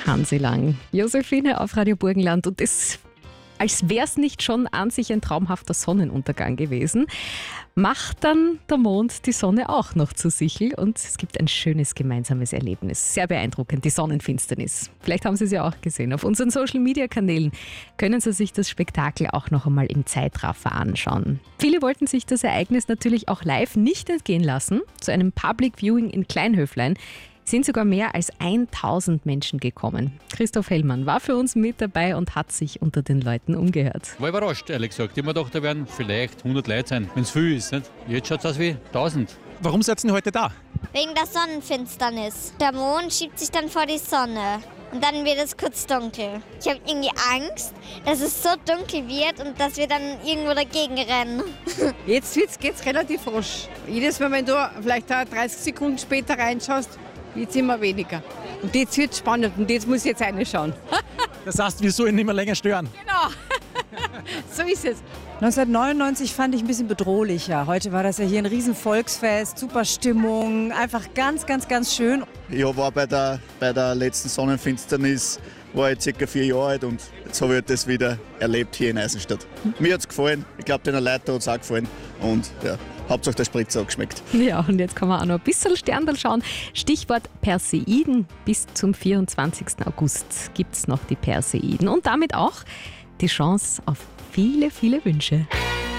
Hansi Lang, Josephine auf Radio Burgenland, und das, als wäre es nicht schon an sich ein traumhafter Sonnenuntergang gewesen, macht dann der Mond die Sonne auch noch zu Sichel und es gibt ein schönes gemeinsames Erlebnis. Sehr beeindruckend, die Sonnenfinsternis. Vielleicht haben Sie es ja auch gesehen. Auf unseren Social-Media-Kanälen können Sie sich das Spektakel auch noch einmal im Zeitraffer anschauen. Viele wollten sich das Ereignis natürlich auch live nicht entgehen lassen. Zu einem Public Viewing in Kleinhöflein sind sogar mehr als 1000 Menschen gekommen. Christoph Hellmann war für uns mit dabei und hat sich unter den Leuten umgehört. War überrascht, ehrlich gesagt. Ich habe mir gedacht, da werden vielleicht 100 Leute sein, wenn es viel ist. Nicht? Jetzt schaut es aus wie 1000. Warum seid ihr heute da? Wegen der Sonnenfinsternis. Der Mond schiebt sich dann vor die Sonne und dann wird es kurz dunkel. Ich habe irgendwie Angst, dass es so dunkel wird und dass wir dann irgendwo dagegen rennen. Jetzt geht's relativ rasch. Jedes Mal, wenn du vielleicht auch 30 Sekunden später reinschaust, wird es immer weniger. Und jetzt wird es spannend und jetzt muss ich jetzt reinschauen. Das heißt, wir sollen nicht mehr länger stören. Genau, so ist es. 1999 fand ich ein bisschen bedrohlicher. Heute war das ja hier ein riesen Volksfest, super Stimmung, einfach ganz, ganz, ganz schön. Ich war bei der letzten Sonnenfinsternis, war ich ca. 4 Jahre alt und jetzt habe ich das wieder erlebt hier in Eisenstadt. Mir hat es gefallen, ich glaube den Leuten hat es auch gefallen und ja, Hauptsache der Spritzer hat geschmeckt. Ja, und jetzt kann man auch noch ein bisschen Sterndal schauen. Stichwort Perseiden. Bis zum 24. August gibt es noch die Perseiden und damit auch die Chance auf viele, viele Wünsche.